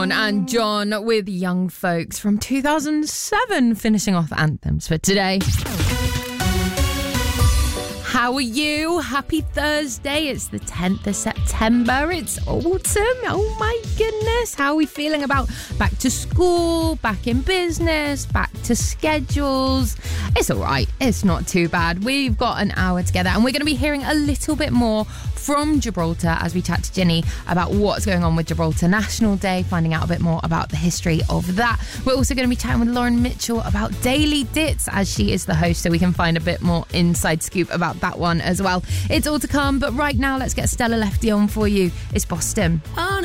And John with Young Folks from 2007, finishing off anthems for today. How are you? Happy Thursday. It's the 10th of September. It's autumn. Oh my goodness. How are we feeling about back to school, back in business, back to schedules? It's all right. It's not too bad. We've got an hour together and we're going to be hearing a little bit more from Gibraltar as we chat to Ginny about what's going on with Gibraltar National Day, finding out a bit more about the history of that. We're also going to be chatting with Lauren Mitchell about Daily Dits as she is the host, so we can find a bit more inside scoop about that one as well. It's all to come, but right now let's get Stella Lefty on for you. It's Boston.